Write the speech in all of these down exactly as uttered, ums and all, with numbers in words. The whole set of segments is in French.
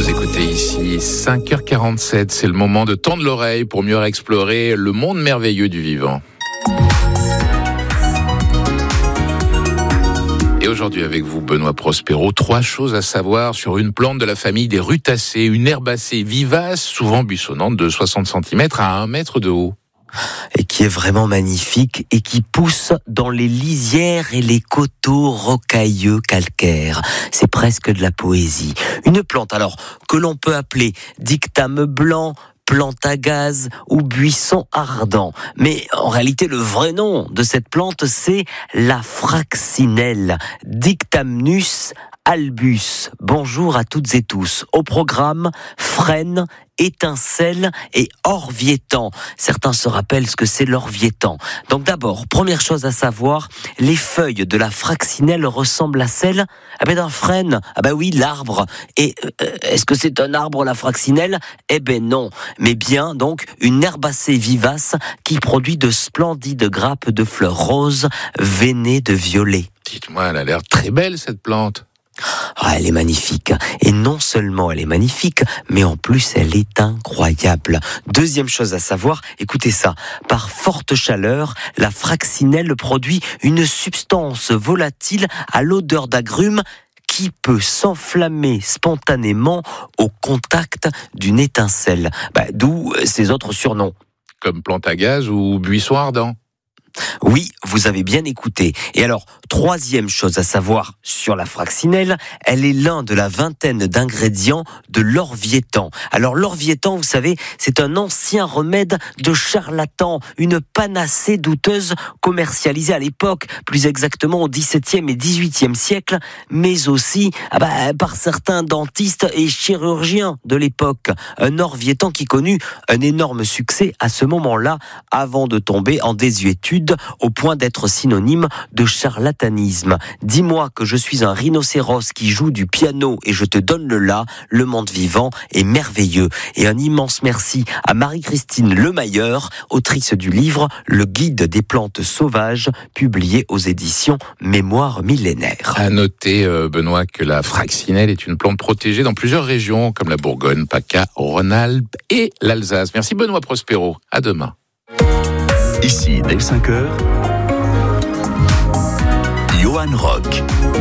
Vous écoutez ici cinq heures quarante-sept, c'est le moment de tendre l'oreille pour mieux explorer le monde merveilleux du vivant. Et aujourd'hui avec vous, Benoît Prospero, trois choses à savoir sur une plante de la famille des rutacées, une herbacée vivace, souvent buissonnante de soixante centimètres à un mètre de haut. Et qui est vraiment magnifique et qui pousse dans les lisières et les coteaux rocailleux calcaires. C'est presque de la poésie. Une plante alors que l'on peut appeler dictame blanc, plante à gaz ou buisson ardent. Mais en réalité, le vrai nom de cette plante, c'est la fraxinelle, Dictamnus albus. Bonjour à toutes et tous. Au programme, frêne, étincelle et orviétan. Certains se rappellent ce que c'est l'orviétan. Donc d'abord, première chose à savoir, les feuilles de la fraxinelle ressemblent à celles ah ben d'un frêne. Ah ben oui, l'arbre. Et euh, est-ce que c'est un arbre la fraxinelle ? Eh ben non. Mais bien donc une herbacée vivace qui produit de splendides grappes de fleurs roses veinées de violet. Dites-moi, elle a l'air très belle cette plante. Ah, elle est magnifique. Et non seulement elle est magnifique, mais en plus elle est incroyable. Deuxième chose à savoir, écoutez ça. Par forte chaleur, la fraxinelle produit une substance volatile à l'odeur d'agrumes qui peut s'enflammer spontanément au contact d'une étincelle. Bah, d'où ces autres surnoms. Comme plante à gaz ou buisson ardent. Oui, vous avez bien écouté. Et alors, troisième chose à savoir sur la fraxinelle, elle est l'un de la vingtaine d'ingrédients de l'orviétan. Alors l'orviétan, vous savez, c'est un ancien remède de charlatan, une panacée douteuse commercialisée à l'époque, plus exactement au dix-septième et dix-huitième siècle, mais aussi ah bah, par certains dentistes et chirurgiens de l'époque. Un orviétan qui connut un énorme succès à ce moment-là, avant de tomber en désuétude, au point d'être synonyme de charlatanisme. Dis-moi que je suis un rhinocéros qui joue du piano et je te donne le la, le monde vivant est merveilleux. Et un immense merci à Marie-Christine Lemailleur, autrice du livre Le guide des plantes sauvages, publié aux éditions Mémoire millénaire. À noter, euh, Benoît, que la fraxinelle est une plante protégée dans plusieurs régions, comme la Bourgogne, PACA, Rhône-Alpes et l'Alsace. Merci Benoît Prospero. À demain. Ici, dès cinq heures, Johan Rock.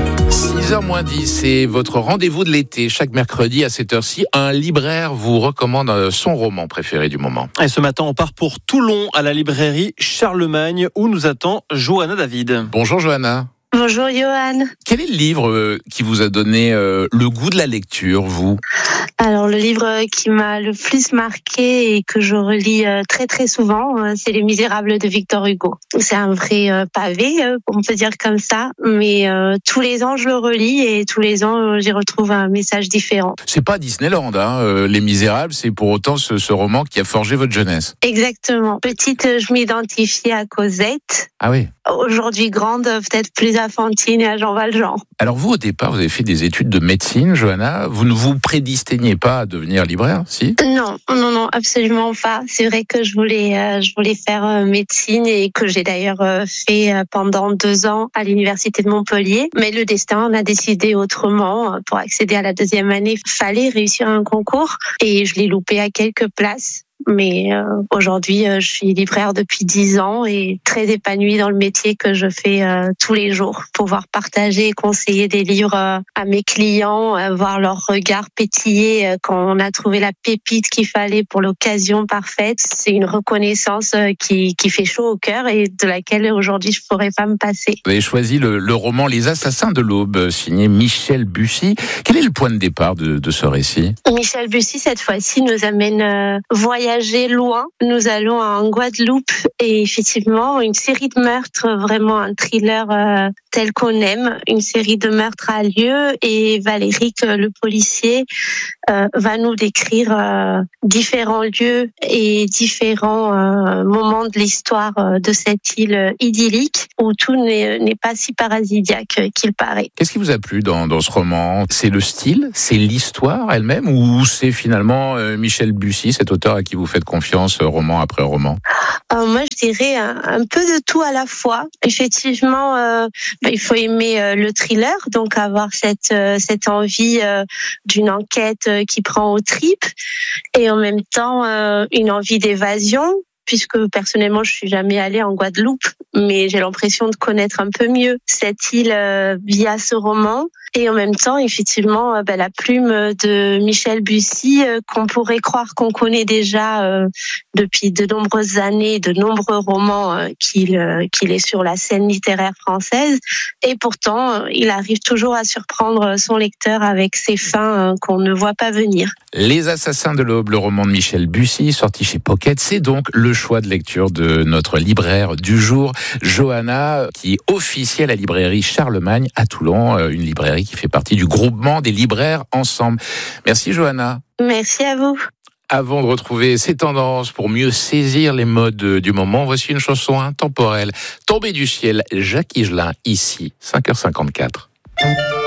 six heures moins dix, c'est votre rendez-vous de l'été. Chaque mercredi à cette heure-ci, un libraire vous recommande son roman préféré du moment. Et ce matin, on part pour Toulon, à la librairie Charlemagne, où nous attend Johanna David. Bonjour Johanna. Bonjour Johan. Quel est le livre euh, qui vous a donné euh, le goût de la lecture, vous ? Alors le livre qui m'a le plus marqué et que je relis euh, très très souvent, euh, c'est Les Misérables de Victor Hugo. C'est un vrai euh, pavé, euh, on peut dire comme ça, mais euh, tous les ans je le relis et tous les ans euh, j'y retrouve un message différent. C'est pas Disneyland, hein, euh, Les Misérables, c'est pour autant ce, ce roman qui a forgé votre jeunesse. Exactement. Petite, je m'identifiais à Cosette. Ah oui. Aujourd'hui grande, peut-être plus à Fantine et à Jean Valjean. Alors vous, au départ, vous avez fait des études de médecine, Johanna. Vous ne vous prédestiniez pas à devenir libraire, si ? Non, non, non, absolument pas. C'est vrai que je voulais, euh, je voulais faire euh, médecine et que j'ai d'ailleurs euh, fait euh, pendant deux ans à l'université de Montpellier. Mais le destin en a décidé autrement. Pour accéder à la deuxième année, fallait réussir un concours et je l'ai loupé à quelques places. Mais euh, aujourd'hui, euh, je suis libraire depuis dix ans et très épanouie dans le métier que je fais euh, tous les jours. Pouvoir partager et conseiller des livres euh, à mes clients, euh, voir leur regard pétiller euh, quand on a trouvé la pépite qu'il fallait pour l'occasion parfaite, c'est une reconnaissance euh, qui, qui fait chaud au cœur et de laquelle aujourd'hui je ne pourrais pas me passer. Vous avez choisi le, le roman Les Assassins de l'Aube, signé Michel Bussy. Quel est le point de départ de, de ce récit ? Michel Bussy, cette fois-ci, nous amène euh, voyager loin. Nous allons en Guadeloupe et effectivement, une série de meurtres, vraiment un thriller euh, tel qu'on aime. Une série de meurtres a lieu et Valéric, le policier, euh, va nous décrire euh, différents lieux et différents euh, moments de l'histoire euh, de cette île idyllique où tout n'est, n'est pas si paradisiaque qu'il paraît. Qu'est-ce qui vous a plu dans, dans ce roman ? C'est le style ? C'est l'histoire elle-même ? Ou c'est finalement euh, Michel Bussy, cet auteur à qui vous vous faites confiance roman après roman? Euh, moi, je dirais un, un peu de tout à la fois. Effectivement, euh, bah, il faut aimer euh, le thriller, donc avoir cette euh, cette envie euh, d'une enquête euh, qui prend aux tripes, et en même temps euh, une envie d'évasion. Puisque personnellement, je suis jamais allée en Guadeloupe, mais j'ai l'impression de connaître un peu mieux cette île euh, via ce roman. Et en même temps, effectivement, euh, bah, la plume de Michel Bussy, euh, qu'on pourrait croire qu'on connaît déjà euh, depuis de nombreuses années, de nombreux romans euh, qu'il euh, qu'il est sur la scène littéraire française. Et pourtant, euh, il arrive toujours à surprendre son lecteur avec ses fins euh, qu'on ne voit pas venir. Les Assassins de l'Aube, le roman de Michel Bussy, sorti chez Pocket, c'est donc le choix de lecture de notre libraire du jour, Johanna, qui officie à la librairie Charlemagne à Toulon, une librairie qui fait partie du groupement des libraires Ensemble. Merci Johanna. Merci à vous. Avant de retrouver ces tendances pour mieux saisir les modes du moment, voici une chanson intemporelle. Tombée du ciel, Jacques Higelin, ici, cinq heures cinquante-quatre.